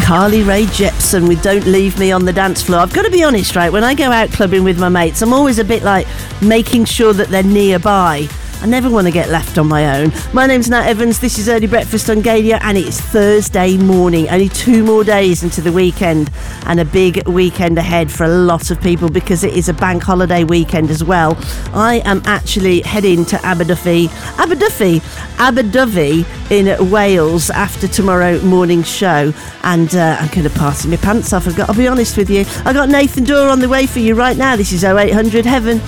Carly Rae Jepsen with Don't Leave Me on the Dance Floor. I've got to be honest, right, when I go out clubbing with my mates, I'm always a bit like making sure that they're nearby. I never want to get left on my own. My name's Nat Evans, this is Early Breakfast on Galia, and it's Thursday morning. Only 2 more days into the weekend, and a big weekend ahead for a lot of people because it is a bank holiday weekend as well. I am actually heading to Abu Dhabi in Wales after tomorrow morning's show, and I'm going to party my pants off. I've got to be honest with you. I got Nathan Dorr on the way for you right now. This is 0800 Heaven.